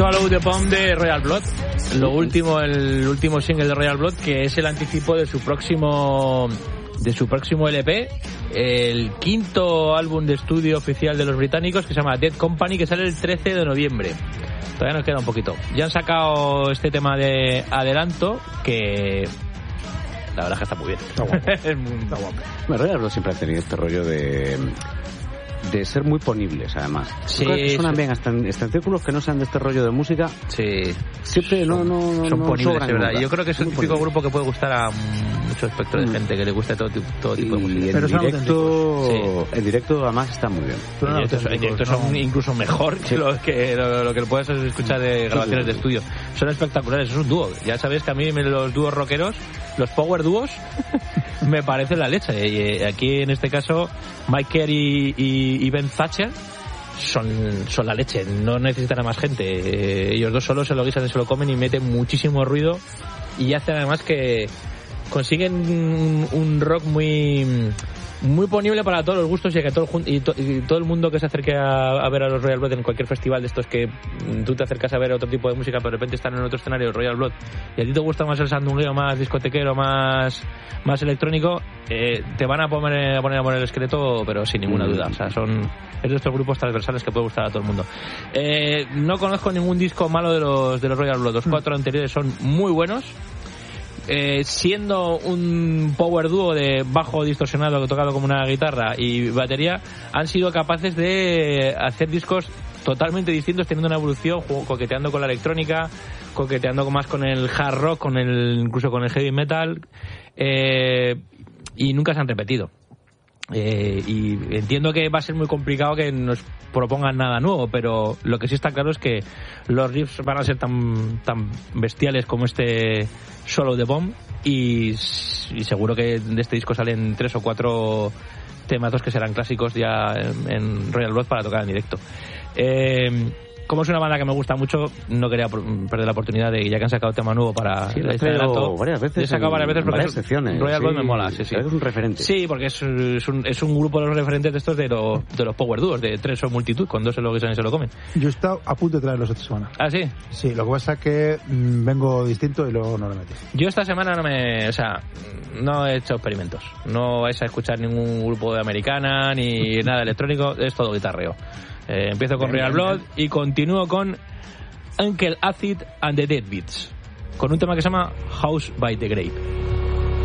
Swallow the Bomb de Royal Blood, el último single de Royal Blood, que es el anticipo de su próximo LP, el quinto álbum de estudio oficial de los británicos, que se llama Dead Company, que sale el 13 de noviembre. Todavía nos queda un poquito. Ya han sacado este tema de adelanto, que la verdad es que está muy bien. Está guapo. Bueno, Royal Blood siempre ha tenido este rollo de ser muy ponibles, además. Sí, que suenan bien hasta en círculos que no sean de este rollo de música. Sí. Siempre son ponibles, de verdad. Yo creo que es un típico grupo que puede gustar a mucho espectro de gente, que le guste todo tipo de música. Pero en directo además está muy bien. En directo son incluso mejor que lo que puedes escuchar de grabaciones de estudio. Son espectaculares, es un dúo. Ya sabéis que a mí los dúos rockeros, los power dúos, me parecen la leche. Y aquí en este caso Mike Kerr y Ben Thatcher son la leche, no necesitan a más gente. Ellos dos solos se lo guisan y se lo comen y meten muchísimo ruido y hacen además que consiguen un rock muy ponible para todos los gustos, y que todo el mundo que se acerque a ver a los Royal Blood en cualquier festival de estos, que tú te acercas a ver otro tipo de música pero de repente están en otro escenario, Royal Blood, y a ti te gusta más el sandungueo, más discotequero, más electrónico, te van a poner a poner el esqueleto, pero sin ninguna duda. O sea, es de estos grupos transversales que puede gustar a todo el mundo. No conozco ningún disco malo de los Royal Blood. Los 4 anteriores son muy buenos. Siendo un power dúo de bajo distorsionado tocado como una guitarra y batería, han sido capaces de hacer discos totalmente distintos, teniendo una evolución, coqueteando con la electrónica, coqueteando más con el hard rock, incluso con el heavy metal, y nunca se han repetido. Y entiendo que va a ser muy complicado que nos propongan nada nuevo, pero lo que sí está claro es que los riffs van a ser tan bestiales como este Swallow the Bomb, y seguro que de este disco salen 3 o 4 temazos que serán clásicos ya en Royal Blood para tocar en directo. Como es una banda que me gusta mucho, no quería perder la oportunidad de, ya que han sacado tema nuevo para este adelanto. He sacado varias veces porque varias secciones. Royal Blood me mola, sí. Es un referente. Sí, porque es un grupo de los referentes de estos de los power duos, de 3 o multitud, con 2 se lo guisan y se lo comen. Yo he estado a punto de traerlos esta semana. ¿Ah, sí? Sí, lo que pasa es que vengo distinto y luego no lo metí. Yo esta semana no he hecho experimentos. No vais a escuchar ningún grupo de americana ni nada electrónico, es todo guitarreo. Empiezo con Royal Blood y continúo con Uncle Acid and the Deadbeats, con un tema que se llama House by the Grave.